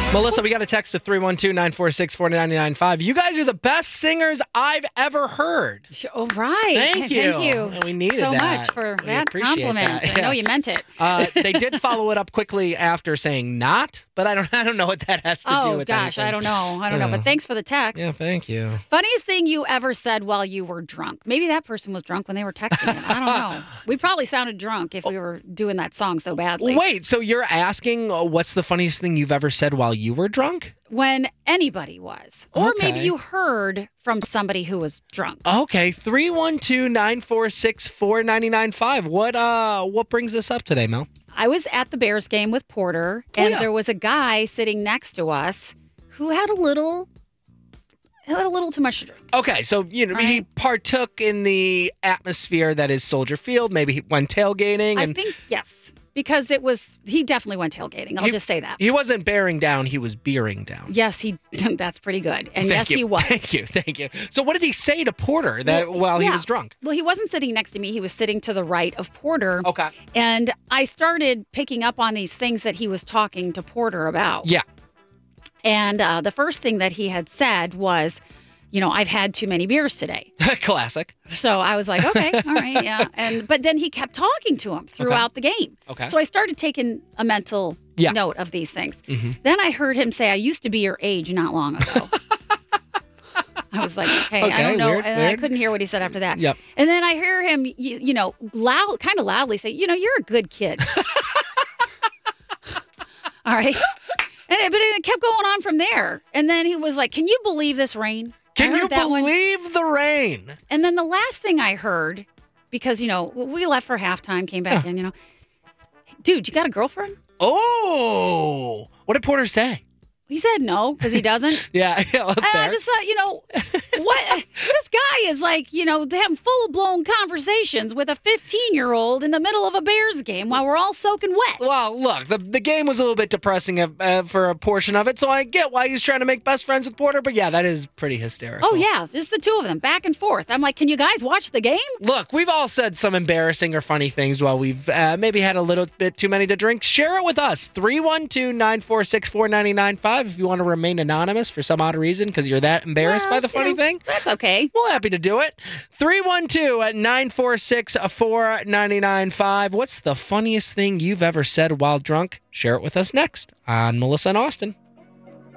Melissa, we got a text to 312-946-4995. You guys are the best singers I've ever heard. Oh, right. Thank you. Thank you We needed so that. much for We that appreciate compliment. that. I know you meant it. They did follow it up quickly after saying not, but I don't know what that has to do with gosh, anything. I don't know. But thanks for the text. Yeah, thank you. Funniest thing you ever said while you were drunk? Maybe that person was drunk when they were texting it. I don't know. We probably sounded drunk if we were doing that song so badly. Wait, so you're asking what's the funniest thing you've ever said while you were drunk? When anybody was. Or Okay. maybe you heard from somebody who was drunk. Okay, 312-946-4995. What brings this up today, Mel? I was at the Bears game with Porter, and there was a guy sitting next to us who had a little too much to drink. Okay, so he partook in the atmosphere that is Soldier Field. Maybe he went tailgating, and I think yes, because he definitely went tailgating. I'll just say that. He wasn't bearing down; he was beering down. Yes, that's pretty good. And yes, he was. Thank you. So, what did he say to Porter while he was drunk? Well, he wasn't sitting next to me. He was sitting to the right of Porter. Okay. And I started picking up on these things that he was talking to Porter about. Yeah. And the first thing that he had said was, I've had too many beers today. Classic. So I was like, okay, all right, yeah. But then he kept talking to him throughout the game. Okay. So I started taking a mental note of these things. Mm-hmm. Then I heard him say, I used to be your age not long ago. I was like, okay, I don't know. Weird. I couldn't hear what he said after that. Yep. And then I hear him, kind of loudly say, you're a good kid. All right. But it kept going on from there. And then he was like, can you believe this rain? Can you believe the rain? And then the last thing I heard, because, we left for halftime, came back in, dude, you got a girlfriend? Oh, what did Porter say? He said no, because he doesn't. Yeah, fair. I just thought, what? This guy is like, having full-blown conversations with a 15-year-old in the middle of a Bears game while we're all soaking wet. Well, look, the game was a little bit depressing for a portion of it, so I get why he's trying to make best friends with Porter, but yeah, that is pretty hysterical. Oh, yeah, just the two of them, back and forth. I'm like, can you guys watch the game? Look, we've all said some embarrassing or funny things while we've maybe had a little bit too many to drink. Share it with us, 312-946-4995. If you want to remain anonymous for some odd reason because you're that embarrassed by the funny thing. That's okay. We're happy to do it. 312-946-4995. What's the funniest thing you've ever said while drunk? Share it with us next on Melissa and Austin.